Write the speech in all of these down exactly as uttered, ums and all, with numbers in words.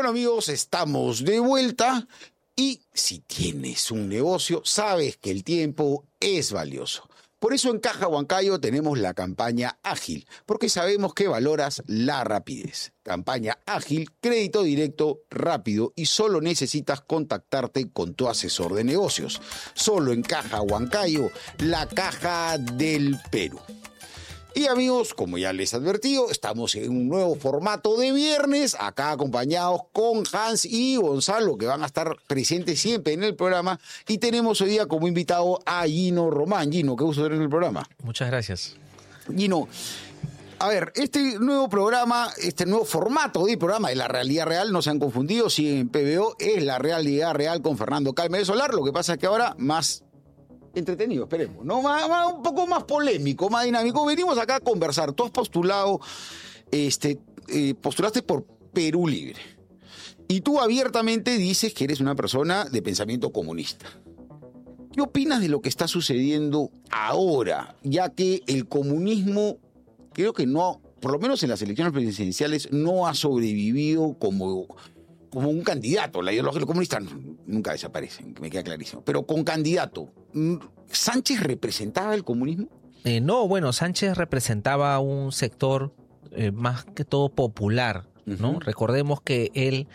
Bueno, amigos, estamos de vuelta y si tienes un negocio, sabes que el tiempo es valioso. Por eso en Caja Huancayo tenemos la campaña ágil, porque sabemos que valoras la rapidez. Campaña ágil, crédito directo, rápido y solo necesitas contactarte con tu asesor de negocios. Solo en Caja Huancayo, la caja del Perú. Y amigos, como ya les he advertido, estamos en un nuevo formato de viernes, acá acompañados con Hans y Gonzalo, que van a estar presentes siempre en el programa. Y tenemos hoy día como invitado a Gino Román. Gino, qué gusto tener en el programa. Muchas gracias. Gino, a ver, este nuevo programa, este nuevo formato de programa de La Realidad Real, no se han confundido, si en P B O es La Realidad Real con Fernando Calme de Solar, lo que pasa es que ahora más entretenido, esperemos, ¿no? Más, más, un poco más polémico, más dinámico. Venimos acá a conversar. Tú has postulado, este, eh, postulaste por Perú Libre. Y tú abiertamente dices que eres una persona de pensamiento comunista. ¿Qué opinas de lo que está sucediendo ahora? Ya que el comunismo, creo que no, por lo menos en las elecciones presidenciales, no ha sobrevivido como... como un candidato. La ideología de los comunistas nunca desaparecen, me queda clarísimo. Pero con candidato, ¿Sánchez representaba el comunismo? Eh, no, bueno, Sánchez representaba un sector eh, más que todo popular, ¿no? Uh-huh. Recordemos que él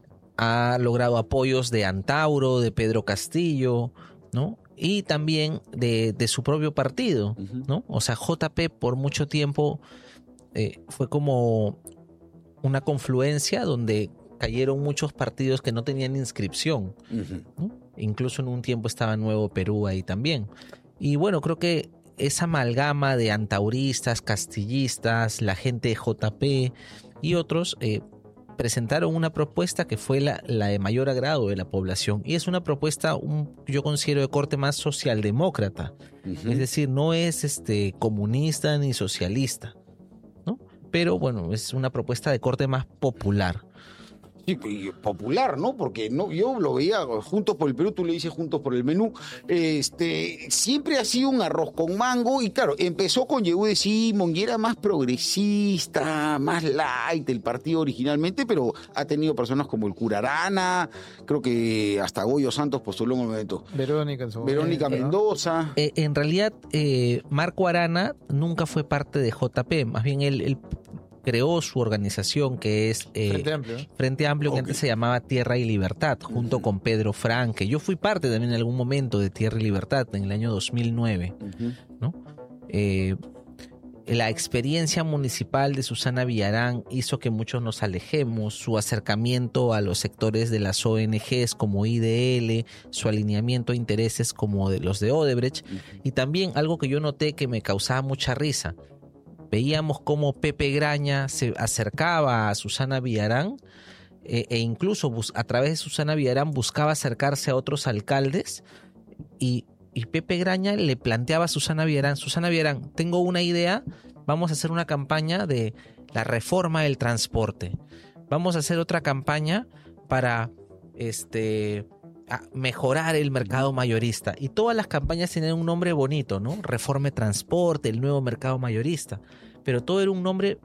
ha logrado apoyos de Antauro, de Pedro Castillo, ¿no? Y también de, de su propio partido, uh-huh. ¿no? O sea, J P por mucho tiempo eh, fue como una confluencia donde cayeron muchos partidos que no tenían inscripción, uh-huh. ¿no? Incluso en un tiempo estaba Nuevo Perú ahí también. Y bueno, creo que esa amalgama de antauristas, castillistas, la gente de J P y otros eh, presentaron una propuesta que fue la, la de mayor agrado de la población. Y es una propuesta, un, yo considero, de corte más socialdemócrata. Uh-huh. Es decir, no es este, comunista ni socialista, ¿no? Pero bueno, es una propuesta de corte más popular. Sí, popular, ¿no? Porque no, yo lo veía Juntos por el Perú, tú le dices Juntos por el Menú, este, siempre ha sido un arroz con mango y claro, empezó con Yehude Simón y era más progresista, más light el partido originalmente, pero ha tenido personas como el Cura Arana, creo que hasta Goyo Santos postuló en un momento. Verónica, en su Verónica momento, Mendoza. ¿no? Eh, en realidad, eh, Marco Arana nunca fue parte de J P, más bien él... él creó su organización que es eh, Frente Amplio, ¿eh? Frente Amplio, que okay. antes se llamaba Tierra y Libertad, junto uh-huh. con Pedro Franque. Yo fui parte también en algún momento de Tierra y Libertad en el año dos mil nueve, uh-huh. ¿no? Eh, la experiencia municipal de Susana Villarán hizo que muchos nos alejemos, su acercamiento a los sectores de las O N Ges como I D L, su alineamiento a intereses como de los de Odebrecht, uh-huh. y también algo que yo noté que me causaba mucha risa. Veíamos cómo Pepe Graña se acercaba a Susana Villarán eh, e incluso bus- a través de Susana Villarán buscaba acercarse a otros alcaldes y, y Pepe Graña le planteaba a Susana Villarán, Susana Villarán, tengo una idea, vamos a hacer una campaña de la reforma del transporte, vamos a hacer otra campaña para este... a mejorar el mercado mayorista. Y todas las campañas tienen un nombre bonito, ¿no? Reforma de transporte, el nuevo mercado mayorista. Pero todo era un nombre